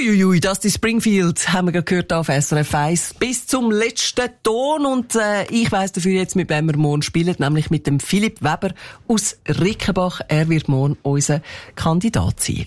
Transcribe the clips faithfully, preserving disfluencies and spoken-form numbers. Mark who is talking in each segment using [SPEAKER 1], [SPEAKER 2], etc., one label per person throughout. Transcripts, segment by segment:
[SPEAKER 1] Uiuiui, das die Springfield haben wir gerade gehört auf S R F eins bis zum letzten Ton und äh, ich weiss dafür jetzt, mit wem wir morgen spielen, nämlich mit dem Philipp Weber aus Rickenbach. Er wird morgen unser Kandidat sein.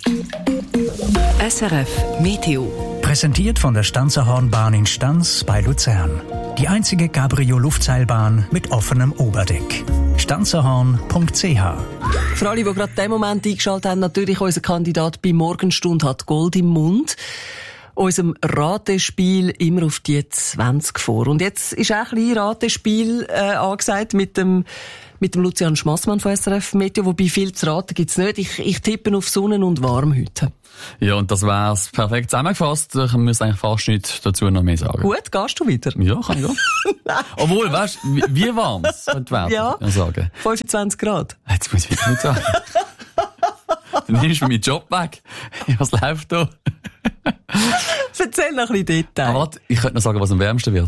[SPEAKER 2] S R F Meteo.
[SPEAKER 3] Präsentiert von der Stanzerhornbahn in Stanz bei Luzern. Die einzige Cabrio-Luftseilbahn mit offenem Oberdeck. stanzerhorn punkt c h.
[SPEAKER 1] Für alle, die gerade den Moment eingeschaltet haben, natürlich unser Kandidat bei Morgenstund hat Gold im Mund. Unserem Ratespiel immer auf die zwanzig vor. Und jetzt ist auch ein bisschen Ratespiel äh, angesagt mit dem mit dem Lucian Schmassmann von S R F Meteo, wobei viel zu raten gibt's nicht. Ich, ich tippe auf Sonnen und warm heute.
[SPEAKER 4] Ja, und das wär's perfekt zusammengefasst. Ich muss eigentlich fast nichts dazu noch mehr sagen.
[SPEAKER 1] Gut, gehst du wieder?
[SPEAKER 4] Ja, kann ich auch. Obwohl, weißt du, wie, wie warm's könnte werden,
[SPEAKER 1] ja,
[SPEAKER 4] sagen.
[SPEAKER 1] fünfundzwanzig Grad.
[SPEAKER 4] Jetzt muss ich wieder nicht sagen. Dann nimmst du meinen Job weg. Was läuft da?
[SPEAKER 1] Erzähl noch ein bisschen Detail.
[SPEAKER 4] Aber warte, ich könnte noch sagen, was am wärmsten wird.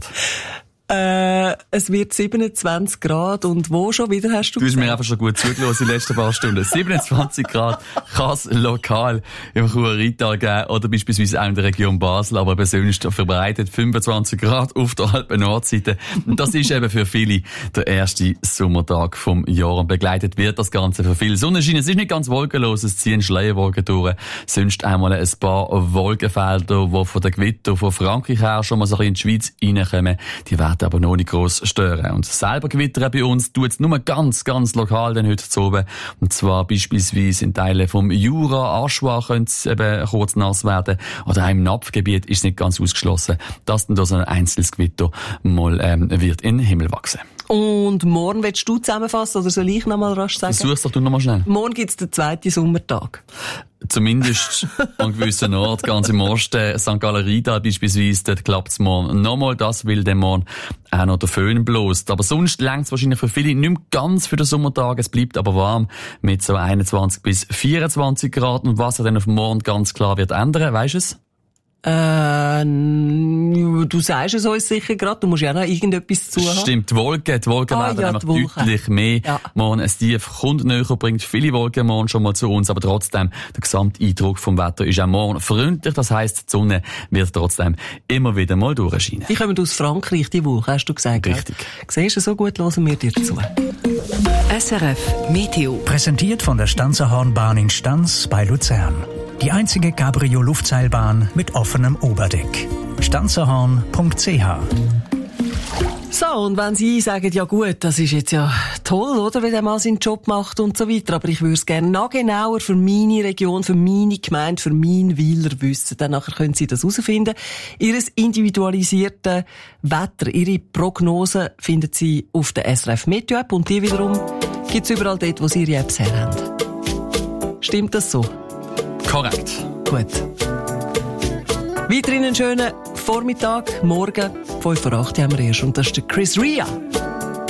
[SPEAKER 1] Äh, es wird siebenundzwanzig Grad und wo schon wieder hast du
[SPEAKER 4] Du hast
[SPEAKER 1] gesagt?
[SPEAKER 4] mir einfach schon gut zugelassen in den letzten paar Stunden. siebenundzwanzig Grad kann es lokal im Churer Rheintal geben oder beispielsweise auch in der Region Basel, aber eben sonst verbreitet fünfundzwanzig Grad auf der Alpen-Nordseite. Und das ist eben für viele der erste Sommertag vom Jahr und begleitet wird das Ganze für viele Sonnenschein. Es ist nicht ganz wolkenlos, es ziehen Schleierwolken durch, sonst einmal ein paar Wolkenfelder, die von der Gewitter von Frankreich her schon mal so ein bisschen in die Schweiz reinkommen. Die werden aber noch nicht gross stören. Und selber Gewitter bei uns tut es nur ganz, ganz lokal dann heute zu oben. Und zwar beispielsweise in Teilen vom Jura, Aschua könnte es eben kurz nass werden. Oder auch im Napfgebiet ist es nicht ganz ausgeschlossen, dass dann da so ein einzelnes Gewitter mal ähm, wird in den Himmel wachsen.
[SPEAKER 1] Und morgen willst du zusammenfassen oder soll ich noch mal rasch sagen?
[SPEAKER 4] Versuch's doch du noch mal schnell.
[SPEAKER 1] Morgen gibt's den zweiten Sommertag.
[SPEAKER 4] Zumindest an gewissen Orten, ganz im Osten, Sankt Gallen Rheintal beispielsweise, dort klappt's morgen nochmal, das will dem morgen auch noch der Föhn bloßt. Aber sonst längt's wahrscheinlich für viele nicht mehr ganz für den Sommertag, es bleibt aber warm mit so einundzwanzig bis vierundzwanzig Grad und was er dann auf morgen ganz klar wird ändern, weisst du es?
[SPEAKER 1] Äh, du sagst es uns sicher gerade, du musst ja noch irgendetwas zu haben.
[SPEAKER 4] Stimmt, die Wolken, die Wolken
[SPEAKER 1] ah,
[SPEAKER 4] werden
[SPEAKER 1] ja,
[SPEAKER 4] einfach
[SPEAKER 1] Wolken.
[SPEAKER 4] deutlich mehr.
[SPEAKER 1] Ja.
[SPEAKER 4] Morgen ein Tief kommt näher, bringt viele Wolken morgen schon mal zu uns, aber trotzdem, der Gesamteindruck vom Wetter ist auch morgen freundlich, das heisst, die Sonne wird trotzdem immer wieder mal durchscheinen.
[SPEAKER 1] Die kommen aus Frankreich, die Woche, hast du gesagt.
[SPEAKER 4] Richtig.
[SPEAKER 1] Siehst du, so gut hören wir dir zu.
[SPEAKER 2] S R F Meteo.
[SPEAKER 3] Präsentiert von der Stanzerhornbahn in Stanz bei Luzern. Die einzige Cabrio-Luftseilbahn mit offenem Oberdeck. stanzerhorn punkt c h.
[SPEAKER 1] So, und wenn Sie sagen, ja gut, das ist jetzt ja toll, oder, wie der Mann seinen Job macht und so weiter, aber ich würde es gerne noch genauer für meine Region, für meine Gemeinde, für meinen Weiler wissen, dann nachher können Sie das herausfinden. Ihres individualisierten Wetter, Ihre Prognosen finden Sie auf der S R F Meteo App und die wiederum gibt es überall dort, wo Sie Ihre Apps her haben. Stimmt das so?
[SPEAKER 4] Korrekt.
[SPEAKER 1] Gut. Weiterhin einen schönen Vormittag, morgen, fünf vor acht haben wir erst. Und das ist der Chris Ria.